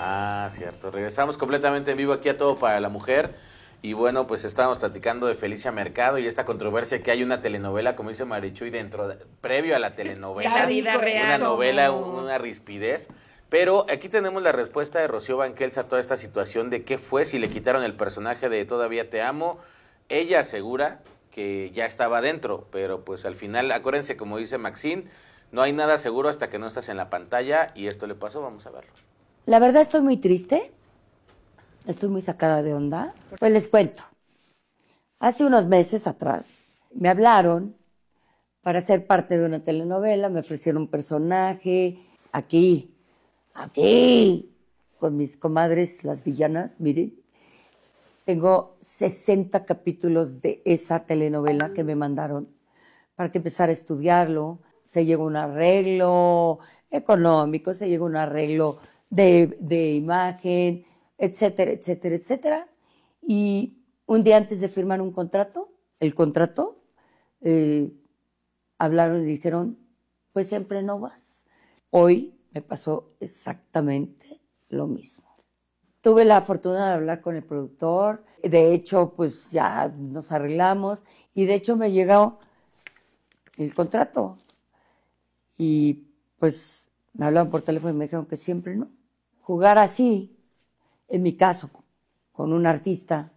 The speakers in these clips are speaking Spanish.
Ah, cierto. Regresamos completamente en vivo aquí a Todo para la Mujer. Y bueno, pues estábamos platicando de Felicia Mercado y esta controversia que hay una telenovela, como dice Marichuy, previo a la telenovela. La vida real. Una novela, una rispidez. Pero aquí tenemos la respuesta de Rocío Banquels a toda esta situación de qué fue, si le quitaron el personaje de Todavía te amo. Ella asegura que ya estaba dentro, pero pues al final, acuérdense, como dice Maxine, no hay nada seguro hasta que no estás en la pantalla y esto le pasó, vamos a verlo. La verdad estoy muy triste, estoy muy sacada de onda. Pues les cuento, hace unos meses atrás me hablaron para ser parte de una telenovela, me ofrecieron un personaje aquí, con mis comadres, las villanas, miren. Tengo 60 capítulos de esa telenovela que me mandaron para que empezara a estudiarlo. Se llegó a un arreglo económico, se llegó a un arreglo de imagen, etcétera, etcétera, etcétera. Y un día antes de firmar el contrato, hablaron y dijeron, pues siempre no vas. Hoy me pasó exactamente lo mismo. Tuve la fortuna de hablar con el productor, de hecho, pues ya nos arreglamos y de hecho me llegó el contrato. Y pues me hablaban por teléfono y me dijeron que siempre no. Jugar así, en mi caso, con un artista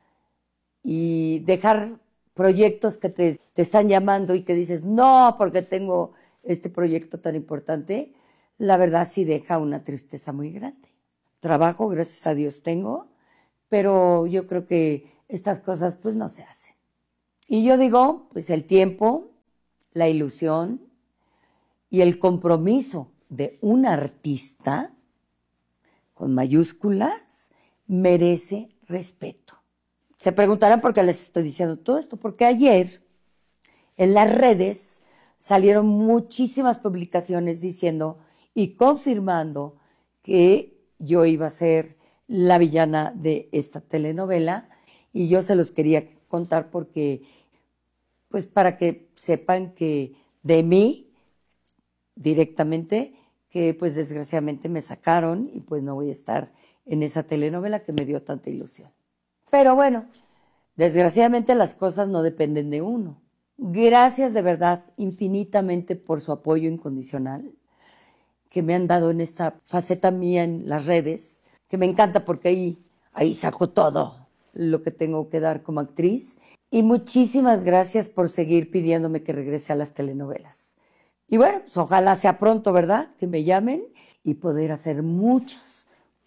y dejar proyectos que te están llamando y que dices, no, porque tengo este proyecto tan importante, la verdad sí deja una tristeza muy grande. Trabajo, gracias a Dios tengo, pero yo creo que estas cosas pues no se hacen. Y yo digo, pues el tiempo, la ilusión y el compromiso de un artista, con mayúsculas, merece respeto. Se preguntarán por qué les estoy diciendo todo esto, porque ayer en las redes salieron muchísimas publicaciones diciendo y confirmando que yo iba a ser la villana de esta telenovela y yo se los quería contar porque, pues para que sepan que de mí directamente, que pues desgraciadamente me sacaron y pues no voy a estar en esa telenovela que me dio tanta ilusión. Pero bueno, desgraciadamente las cosas no dependen de uno. Gracias de verdad infinitamente por su apoyo incondicional que me han dado en esta faceta mía en las redes, que me encanta porque ahí saco todo lo que tengo que dar como actriz. Y muchísimas gracias por seguir pidiéndome que regrese a las telenovelas. Y bueno, pues ojalá sea pronto, ¿verdad? Que me llamen y poder hacer muchas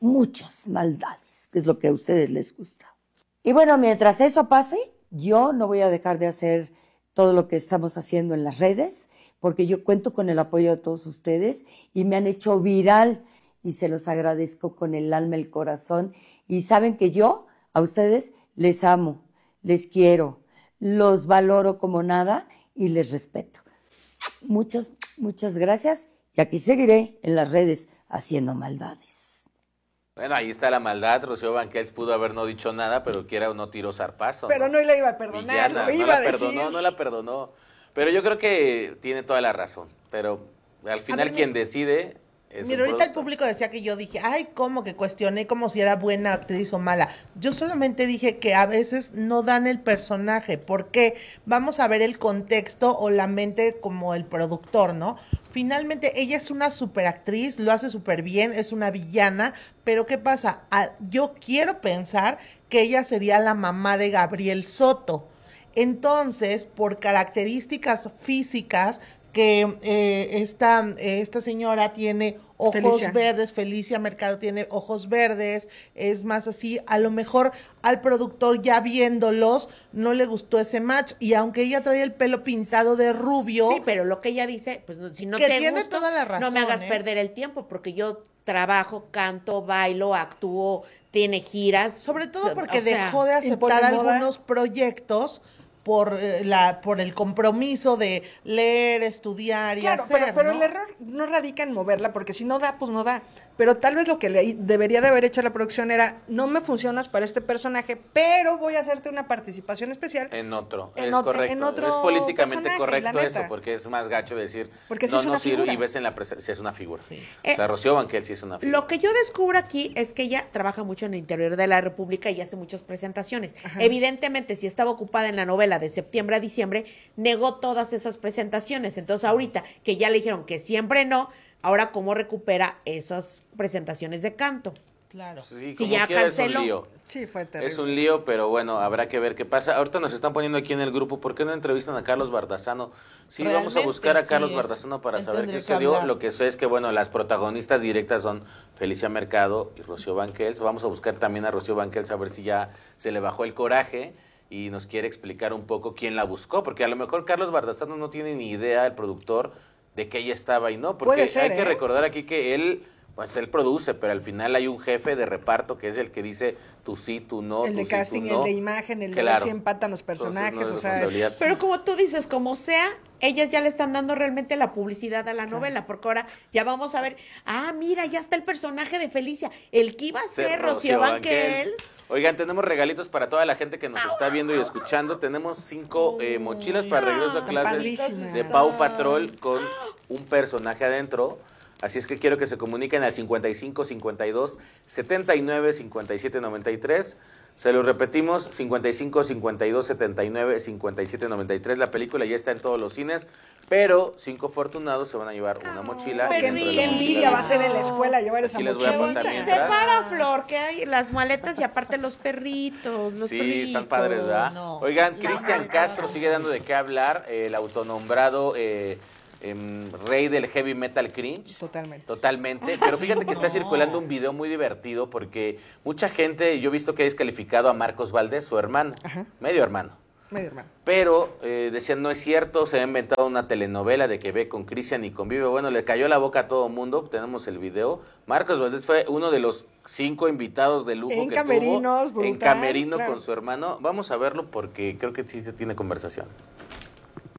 maldades, que es lo que a ustedes les gusta. Y bueno, mientras eso pase, yo no voy a dejar de hacer todo lo que estamos haciendo en las redes, porque yo cuento con el apoyo de todos ustedes y me han hecho viral y se los agradezco con el alma y el corazón. Y saben que yo a ustedes les amo, les quiero, los valoro como nada y les respeto. Muchas gracias y aquí seguiré en las redes haciendo maldades. Bueno, ahí está la maldad. Rocío Banquels pudo haber no dicho nada, pero quiera o no tiró zarpazo. Pero no la iba a perdonar, Villana, lo iba a decir. No la perdonó. Pero yo creo que tiene toda la razón. Pero al final quien decide es Mira, ahorita el público decía que yo dije, ay, ¿cómo que cuestioné como si era buena actriz o mala? Yo solamente dije que a veces no dan el personaje, porque vamos a ver el contexto o la mente como el productor, ¿no? Finalmente, ella es una superactriz, lo hace súper bien, es una villana, pero ¿qué pasa? Yo quiero pensar que ella sería la mamá de Gabriel Soto. Entonces, por características físicas, que esta señora tiene ojos verdes, Felicia Mercado tiene ojos verdes, es más así, a lo mejor al productor ya viéndolos no le gustó ese match, y aunque ella trae el pelo pintado de rubio. Sí, pero lo que ella dice, pues si no que te tiene gusta, toda la razón, no me hagas perder el tiempo, porque yo trabajo, canto, bailo, actúo, tiene giras. Sobre todo porque dejó de aceptar algunos proyectos por el compromiso de leer, estudiar y hacer. Pero el error no radica en moverla, porque si no da, pues no da. pero tal vez lo que debería de haber hecho la producción era, no me funcionas para este personaje, pero voy a hacerte una participación especial. En otro, En es ot- correcto. en otro Es políticamente personaje, correcto la eso, neta. porque es más gacho decir, Porque sí no, es no una sirve, figura. y ves en la presencia, sí es una figura. Sí. O sea, Rocío Banquel sí es una figura. Lo que yo descubro aquí es que ella trabaja mucho en el interior de la República y hace muchas presentaciones. Evidentemente, si estaba ocupada en la novela de septiembre a diciembre, negó todas esas presentaciones. Entonces, ahorita que ya le dijeron que siempre no, ahora cómo recupera esas presentaciones de canto. Claro. Sí, Si como ya quiera es un canceló. lío. Sí, fue terrible. Es un lío, pero bueno, habrá que ver qué pasa. Ahorita nos están poniendo aquí en el grupo, ¿por qué no entrevistan a Carlos Bardazano? Sí, vamos a Realmente, buscar a sí Carlos es. Bardazano para Él saber qué tendría que sucedió. hablar. Lo que sé es que, bueno, las protagonistas directas son Felicia Mercado y Rocío Banquels. Vamos a buscar también a Rocío Banquels a ver si ya se le bajó el coraje y nos quiere explicar un poco quién la buscó, porque a lo mejor Carlos Bardazano no tiene ni idea, el productor, de que ella estaba y no, porque Puede ser, hay que ¿eh? recordar aquí que él... Pues él produce, pero al final hay un jefe de reparto que es el que dice tú sí, tú no, El tú de sí, casting, tú no. el de imagen, el de ver Claro. si empatan los personajes, Entonces, no es o sea, responsabilidad. Pero como tú dices, como sea, ellas ya le están dando realmente la publicidad a la novela, porque ahora ya vamos a ver, mira, ya está el personaje de Felicia, el que iba a ser Rocío Banquels. Oigan, tenemos regalitos para toda la gente que nos está viendo y escuchando. Tenemos 5 mochilas para regreso a Están clases padrísimas. de Pau Patrol con un personaje adentro. Así es que quiero que se comuniquen al 55 52 79 57 93. Se lo repetimos, 55 52 79 57 93. La película ya está en todos los cines, pero 5 afortunados se van a llevar una mochila. qué y dentro de la envidia mochila- va a ser en la escuela llevar esa Aquí les voy a mochila. pasar Se mientras. para, Flor, que hay las maletas y aparte los perritos, los Sí, perritos. están padres, ¿verdad? no. Oigan, Cristian Castro sigue dando de qué hablar, el autonombrado rey del heavy metal cringe. Totalmente. Totalmente, pero fíjate que está circulando un video muy divertido porque mucha gente, yo he visto que ha descalificado a Marcos Valdés, su hermano, Ajá. medio hermano. Medio hermano. Pero decían, no es cierto, se ha inventado una telenovela de que ve con Cristian y convive. Bueno, le cayó la boca a todo mundo, tenemos el video. Marcos Valdés fue uno de los 5 invitados de lujo En que camerinos, tuvo. En brutal, camerino claro. con su hermano. Vamos a verlo porque creo que sí se tiene conversación.